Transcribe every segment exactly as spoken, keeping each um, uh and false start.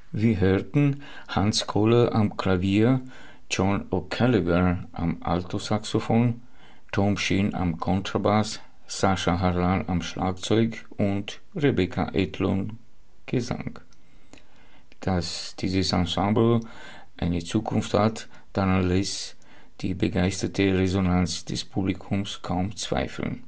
Wir hörten Hans Kohler am Klavier, John O'Callagher am Altosaxophon, Tom Sheen am Kontrabass, Sascha Harlan am Schlagzeug und Rebecca Edlund Gesang. Dass dieses Ensemble eine Zukunft hat, daran lässt die begeisterte Resonanz des Publikums kaum zweifeln.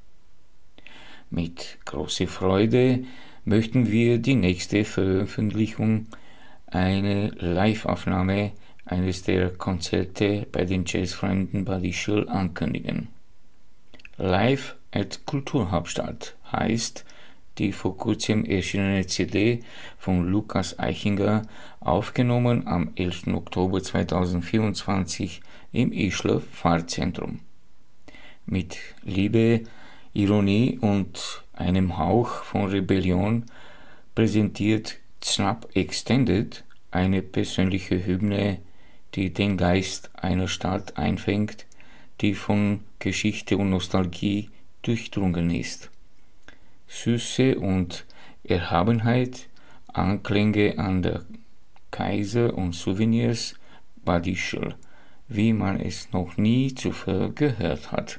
Mit großer Freude möchten wir die nächste Veröffentlichung, eine Live-Aufnahme eines der Konzerte bei den Jazzfreunden Bad Ischl ankündigen. Live at Kulturhauptstadt heißt die vor kurzem erschienene C D von Lukas Eichinger, aufgenommen am elften Oktober zweitausendvierundzwanzig im Ischler Pfarrzentrum. Mit Liebe, Ironie und einem Hauch von Rebellion präsentiert Znap Extended eine persönliche Hymne, die den Geist einer Stadt einfängt, die von Geschichte und Nostalgie durchdrungen ist. Süße und Erhabenheit, Anklänge an der Kaiser und Souvenirs Bad Ischl, wie man es noch nie zuvor gehört hat.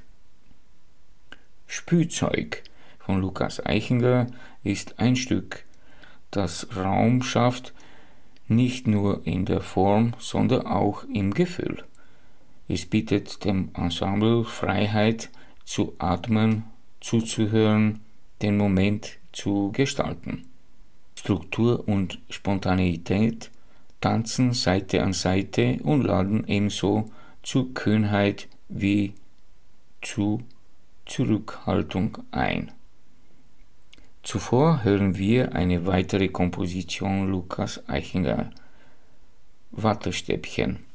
Spielzeug von Lukas Eichinger ist ein Stück, das Raum schafft, nicht nur in der Form, sondern auch im Gefühl. Es bietet dem Ensemble Freiheit zu atmen, zuzuhören, den Moment zu gestalten. Struktur und Spontaneität tanzen Seite an Seite und laden ebenso zu Kühnheit wie zu Zurückhaltung ein. Zuvor hören wir eine weitere Komposition Lukas Eichinger, Wattestäbchen.